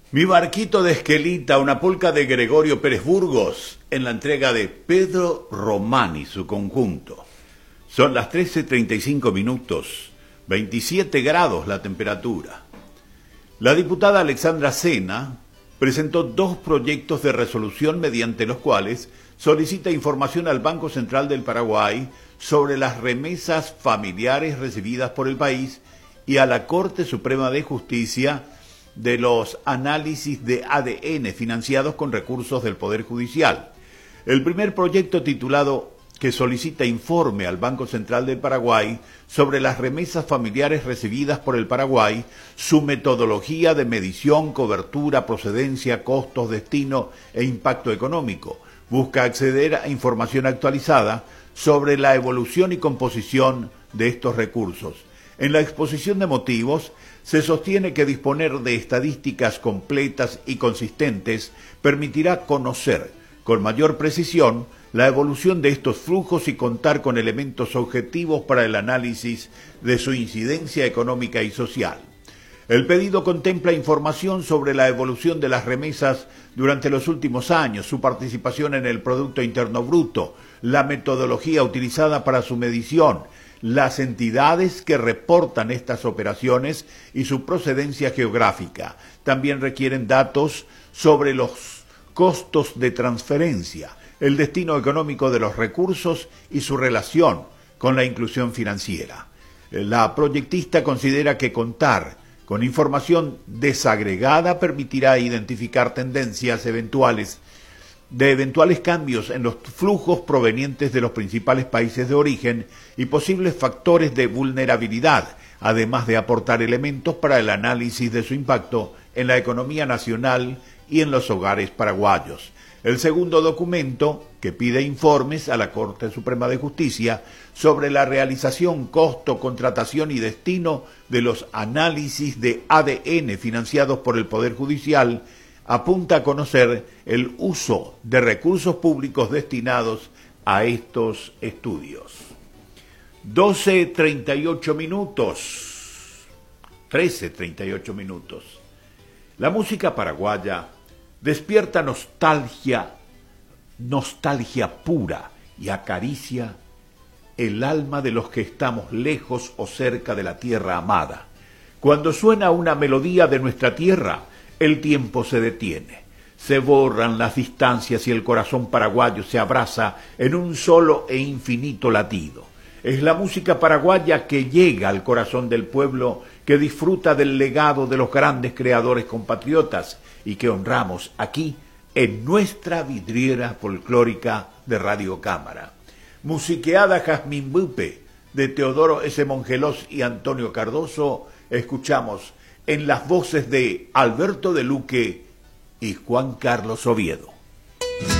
Mi barquito de Esquelita, una polca de Gregorio Pérez Burgos, en la entrega de Pedro Román y su conjunto. Son las 13:35, 27 grados la temperatura. La diputada Alexandra Sena presentó dos proyectos de resolución mediante los cuales solicita información al Banco Central del Paraguay sobre las remesas familiares recibidas por el país y a la Corte Suprema de Justicia de los análisis de ADN financiados con recursos del Poder Judicial. El primer proyecto, titulado que solicita informe al Banco Central del Paraguay sobre las remesas familiares recibidas por el Paraguay, su metodología de medición, cobertura, procedencia, costos, destino e impacto económico. Busca acceder a información actualizada sobre la evolución y composición de estos recursos. En la exposición de motivos se sostiene que disponer de estadísticas completas y consistentes permitirá conocer con mayor precisión la evolución de estos flujos y contar con elementos objetivos para el análisis de su incidencia económica y social. El pedido contempla información sobre la evolución de las remesas durante los últimos años, su participación en el Producto Interno Bruto, la metodología utilizada para su medición, las entidades que reportan estas operaciones y su procedencia geográfica. También requieren datos sobre los costos de transferencia, el destino económico de los recursos y su relación con la inclusión financiera. La proyectista considera que contar con información desagregada permitirá identificar tendencias eventuales cambios en los flujos provenientes de los principales países de origen y posibles factores de vulnerabilidad, además de aportar elementos para el análisis de su impacto en la economía nacional y en los hogares paraguayos. El segundo documento, que pide informes a la Corte Suprema de Justicia sobre la realización, costo, contratación y destino de los análisis de ADN financiados por el Poder Judicial, apunta a conocer el uso de recursos públicos destinados a estos estudios. 13:38. La música paraguaya despierta nostalgia pura y acaricia el alma de los que estamos lejos o cerca de la tierra amada. Cuando suena una melodía de nuestra tierra, el tiempo se detiene, se borran las distancias y el corazón paraguayo se abraza en un solo e infinito latido. Es la música paraguaya que llega al corazón del pueblo, que disfruta del legado de los grandes creadores compatriotas y que honramos aquí en nuestra vidriera folclórica de Radio Cámara. Musiqueada Jazmín Bupe, de Teodoro S. Mongelos y Antonio Cardoso, escuchamos en las voces de Alberto de Luque y Juan Carlos Oviedo.